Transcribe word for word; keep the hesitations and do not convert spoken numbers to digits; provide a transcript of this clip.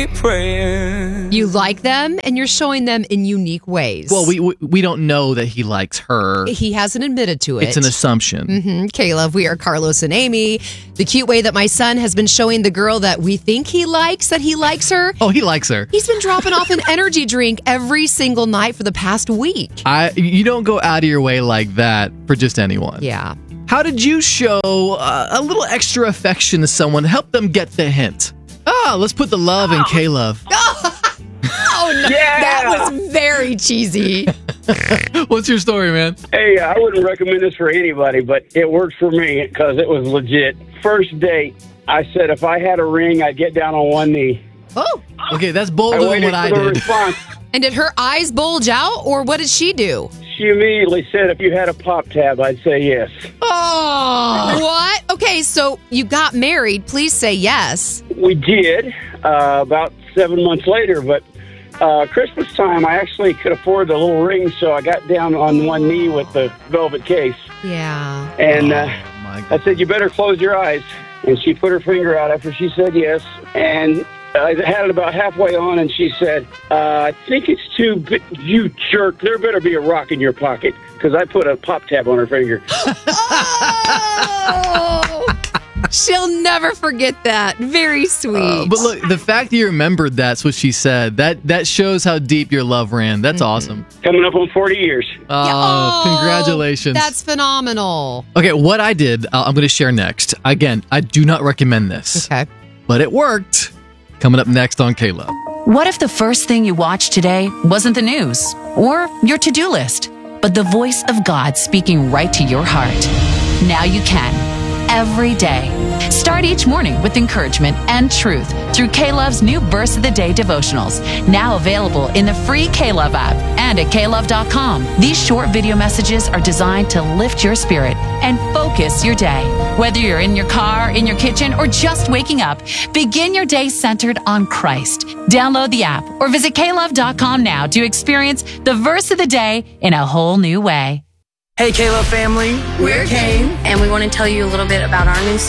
me praying. You like them, and you're showing them in unique ways. Well, we we, we don't know that he likes her. He hasn't admitted to it. It's an assumption. Mm-hmm. Caleb, we are Carlos and Amy. The cute way that my son has been showing the girl that we think he likes that he likes her. Oh, he likes her. He's been dropping off an energy drink every single night for the past week. I you don't go out of your way like that for just anyone. Yeah. How did you show uh, a little extra affection to someone? Help them get the hint. Ah, let's put the love in K-Love. Oh, no. Yeah. That was very cheesy. What's your story, man? Hey, I wouldn't recommend this for anybody, but it worked for me because it was legit. First date, I said if I had a ring, I'd get down on one knee. Oh. Okay, that's I bolder than waited what I for the did. response. And did her eyes bulge out, or what did she do? She immediately said if you had a pop tab, I'd say yes. Oh. What? Okay, so you got married. Please say yes. We did uh, about seven months later, but uh, Christmas time, I actually could afford the little ring, so I got down on one knee with the velvet case. Yeah. And uh, Oh, my I said, you better close your eyes. And she put her finger out after she said yes. And I had it about halfway on, and she said, uh, I think it's too big. You jerk. There better be a rock in your pocket, because I put a pop tab on her finger. Oh, she'll never forget that. Very sweet. Uh, but look, the fact that you remembered that's what she said, that that shows how deep your love ran. That's Mm-hmm. awesome. Coming up on forty years. Oh, Oh, congratulations. That's phenomenal. Okay, what I did, uh, I'm going to share next. Again, I do not recommend this, Okay. but it worked. Coming up next on K-Love. What if the first thing you watched today wasn't the news or your to-do list, but the voice of God speaking right to your heart? Now you can, every day. Start each morning with encouragement and truth through K-Love's new Verse of the Day devotionals, now available in the free K-Love app and at K love dot com. These short video messages are designed to lift your spirit and focus your day. Whether you're in your car, in your kitchen, or just waking up, begin your day centered on Christ. Download the app or visit K love dot com now to experience the Verse of the Day in a whole new way. Hey, K-Love family. We're Kane, and we want to tell you a little bit about our new